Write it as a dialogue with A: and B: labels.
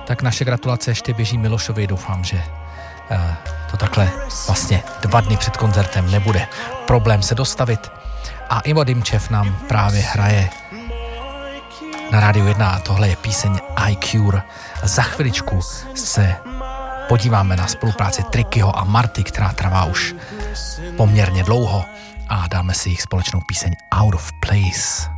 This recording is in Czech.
A: tak naše gratulace ještě běží Milošovi. Doufám, že to takhle vlastně 2 dny před koncertem nebude problém se dostavit. A Ivo Dimčev nám právě hraje na Rádiu 1 a tohle je píseň I Cure. Za chviličku se podíváme na spolupráci Trickyho a Marty, která trvá už poměrně dlouho a dáme si jich společnou píseň Out of Place.